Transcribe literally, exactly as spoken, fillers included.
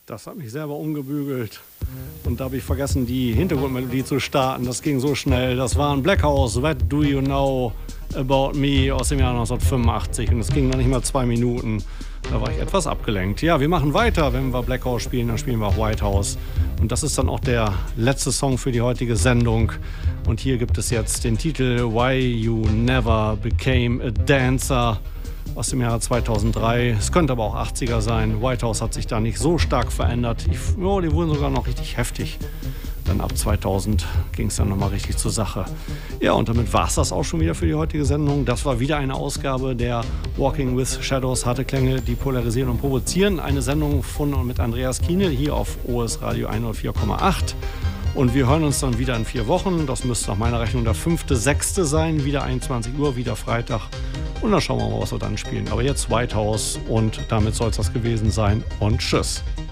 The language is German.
Das hat mich selber umgebügelt. Und da habe ich vergessen, die Hintergrundmelodie zu starten. Das ging so schnell. Das war ein Black House, What Do You Know About Me aus dem Jahr neunzehnhundertfünfundachtzig. Und es ging noch nicht mal zwei Minuten. Da war ich etwas abgelenkt. Ja, wir machen weiter. Wenn wir Black House spielen, dann spielen wir auch White House. Und das ist dann auch der letzte Song für die heutige Sendung. Und hier gibt es jetzt den Titel Why You Never Became a Dancer aus dem Jahre zweitausenddrei. Es könnte aber auch achtziger sein. White House hat sich da nicht so stark verändert. Ich, oh, die wurden sogar noch richtig heftig. Dann ab zweitausend ging es dann nochmal richtig zur Sache. Ja, und damit war es das auch schon wieder für die heutige Sendung. Das war wieder eine Ausgabe der Walking with Shadows, harte Klänge, die polarisieren und provozieren. Eine Sendung von und mit Andreas Kienel hier auf O S Radio hundertvier Komma acht. Und wir hören uns dann wieder in vier Wochen. Das müsste nach meiner Rechnung der fünfte sechste sein. Wieder einundzwanzig Uhr, wieder Freitag. Und dann schauen wir mal, was wir dann spielen. Aber jetzt White House und damit soll es das gewesen sein. Und tschüss.